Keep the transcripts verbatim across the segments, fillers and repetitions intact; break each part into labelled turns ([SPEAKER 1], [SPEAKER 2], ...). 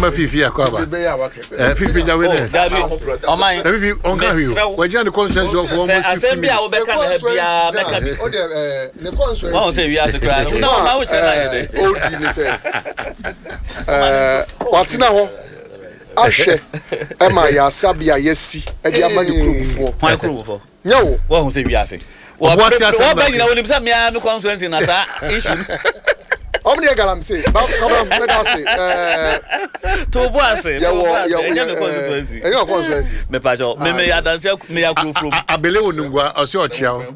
[SPEAKER 1] ma fifi akwaba eh fifi jawe ne
[SPEAKER 2] o man
[SPEAKER 1] fifi on ka hu we jam the consensus of almost fifty minutes
[SPEAKER 2] o be ka na bia be ka bi
[SPEAKER 3] o de eh ne consensus
[SPEAKER 2] won say wi ase kra no ma wo che na ye de
[SPEAKER 3] o di ni say eh watina ho ahwe e ma ya sabia yesi e di ama ne kurufo
[SPEAKER 2] kwan kurufo
[SPEAKER 3] nyawo
[SPEAKER 2] wo hu say wi ase
[SPEAKER 1] wo ba
[SPEAKER 2] nyina wo nim sa mia me consensus na sa issue
[SPEAKER 3] Omni galam say, ba come me da say eh
[SPEAKER 2] to bo ase
[SPEAKER 3] ya wo ya
[SPEAKER 2] enya me consensus
[SPEAKER 3] enya consensus
[SPEAKER 2] me pa jo me me ya dance me ya kru from
[SPEAKER 1] abele wonungwa osi ochia
[SPEAKER 2] what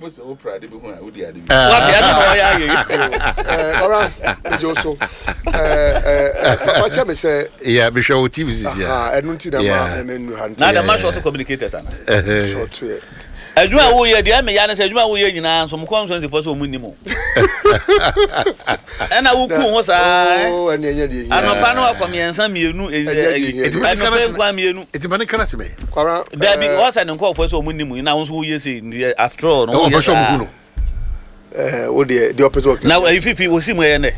[SPEAKER 2] ya no ya ye
[SPEAKER 3] eh ora joso eh eh papa cha me say
[SPEAKER 1] yeah be show T V this year
[SPEAKER 3] ah enu ti na ma me nu han
[SPEAKER 2] na the man short communicators ana
[SPEAKER 3] short we
[SPEAKER 2] adwuma wo ye de me ya na say adwuma wo ye nyina so mo consensus for so mo nimo ena wo ku ho sa
[SPEAKER 3] oh ene enya de
[SPEAKER 2] anopa no akwa miensa mienu anopa kwa mienu
[SPEAKER 1] etibane kana sebe
[SPEAKER 3] kwara
[SPEAKER 2] dabi o sa ne nko for so mo nimo na wo so wo ye say after all no
[SPEAKER 1] wo be so mo hu no
[SPEAKER 3] eh wo de the opposite
[SPEAKER 2] na ififi wo si mo ye ne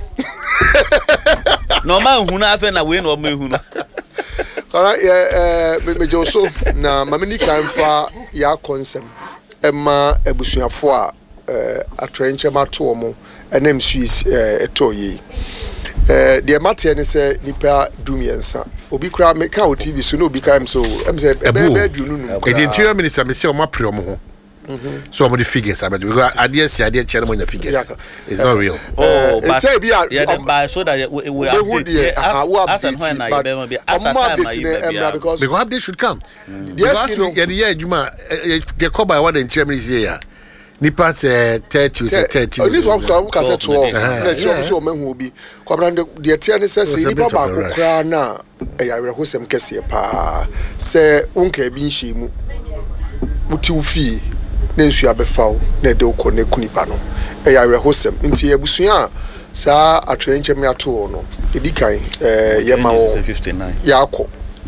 [SPEAKER 2] no ma hu na afa na we no ma hu no
[SPEAKER 3] kwara eh me joso na mamini kan fa ya concept Emma ebusuafo a eh atrenche mato mo enem suis eh etoyi eh de mate ne se nipa dumiensa obi kura me ka o T V so no obi kam so em se be be dunu nu
[SPEAKER 1] the interior minister me say o ma pre mo ho so mo the figures about because adie si adie chere mo nya figures it's not real
[SPEAKER 2] oh but
[SPEAKER 3] say be
[SPEAKER 2] yeah by so that we we update as and when I be be as time I be
[SPEAKER 3] because
[SPEAKER 1] because update should come
[SPEAKER 3] yes you know
[SPEAKER 1] the year juma get cover by what the chairman is here nipa say thirty to thirty
[SPEAKER 3] only one come ka say twelve na chiro so o mehu obi kwabra de tie ne say say nipa ba ko kra na e ya werɛ hosem kese pa say unka bi nhye mu muti ufi na nsu abefaw na de ukọ na kunipa no e ya werɛ hosem nti abusua sa atrenche me ato no edikan eh ye ma wo
[SPEAKER 2] fifty-nine
[SPEAKER 3] ya akọ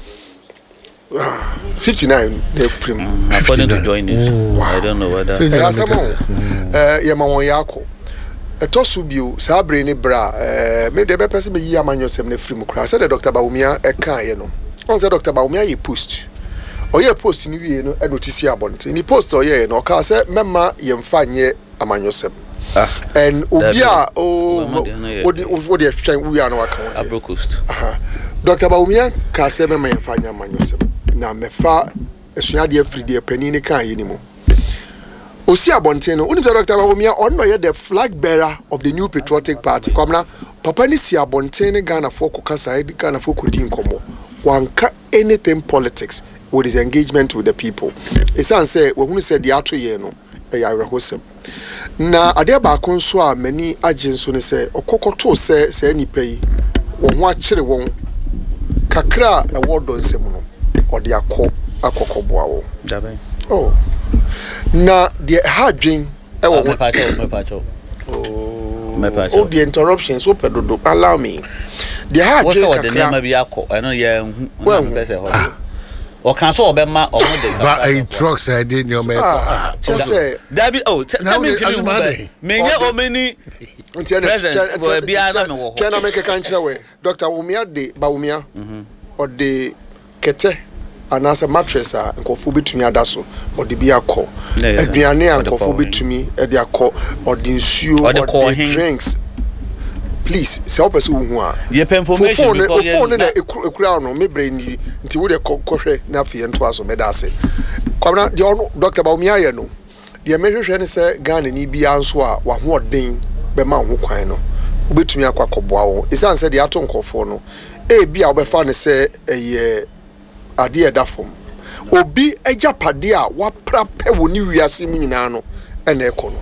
[SPEAKER 3] fifty-nine they prim
[SPEAKER 2] mm, according to join it mm. wow. I don't know whether
[SPEAKER 3] eh ye ma won ya akọ etosu bio sa bre ni bra eh me de be pese me yi amanyosem na frim kra say the Doctor Bawumia e kan ye no on say Doctor Bawumia ye post oye post ni wie no e notice abonte ni post oye no ka say memma ye mfa nye amanyosem ah and obia o odi odi twan we an waka
[SPEAKER 2] Abrocoast
[SPEAKER 3] aha Doctor Bawumia ka say memma ye mfa nye amanyosem na mefa esuade afride panini kan ye ni mo osi abonte no unim say Doctor Bawumia on no ye the flag bearer of the New Patriotic Party komna papa ni si abonte ne Ghana for kokasa Ghana for kodi nkomo wanka anything politics with his engagement with the people esan say we hunu say the ato ye no e ya rehosem na ade ba kon so a mani agin so ne say okokoto say say nipa yi wo ho a kire won kakra e wodo nsem no ode akọ akokoboa wo
[SPEAKER 2] dabe
[SPEAKER 3] oh na the hadwin e wo
[SPEAKER 2] me pa cho me pa cho
[SPEAKER 3] oh
[SPEAKER 2] me pa cho
[SPEAKER 3] oh the interruptions so pedodo allow me the hadwin
[SPEAKER 2] kakra what's the name bi akọ I know ye hu person ho o kan so obema o mo de
[SPEAKER 1] ba a trucks I did your man
[SPEAKER 3] ah just say
[SPEAKER 2] dabi oh tell me to me me nye o many present for bia na me wo ho
[SPEAKER 3] tena make kan kire we Doctor Bawumia de Bawumia mhm o de kete anasa mattress a nkofo betumi adaso o de bia kọ aduane a nkofo betumi e de akọ o de nsuo o de drinks please say opese hu a
[SPEAKER 2] ye pay information
[SPEAKER 3] because phone na ekura no me brain nti wo de kokohwe na afie nto aso me da ase kwabna de Doctor Bawumia ye no de mehwehwe ne say Ghana ni bia nso a wa ho odin be ma ho kwan no obetumi akwakoboa wo isan say de ato nkofo no e bia obefa ne say eye ade eda fom obi ejapade a wapra pe woni wiase mu nyina no ena ekono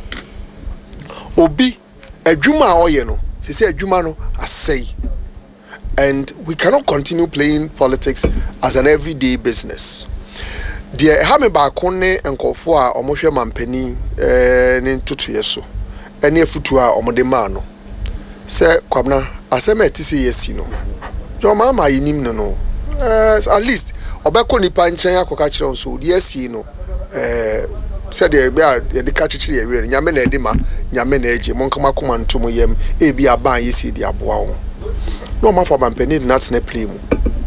[SPEAKER 3] obi adwuma a oye no se se adwuma no asay and we cannot continue playing politics as an everyday business. Dear ha me ba konne enkofo a omohwe mampani eh ne ntutu yeso ene afutu a omode ma no se kwabna asema etise yesi no jo mama yinim no no eh at least obeko nipa nchen akoka kire nso de yesi no eh se de be a de ka kire ye we nyame na edima nyame na eje monkama koma ntomo yem e bi aban yesi de aboa wo no ma for mampani na tsene play mu